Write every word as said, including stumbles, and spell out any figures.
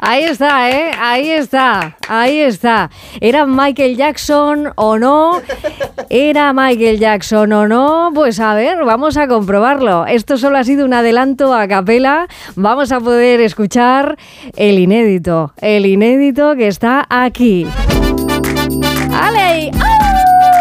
Ahí está, ¿eh? Ahí está, ahí está. ¿Era Michael Jackson o no? ¿Era Michael Jackson o no? Pues a ver, vamos a comprobarlo. Esto solo ha sido un adelanto a capela. Vamos a poder escuchar el inédito, el inédito que está aquí. ¡Ale! ¡Ay!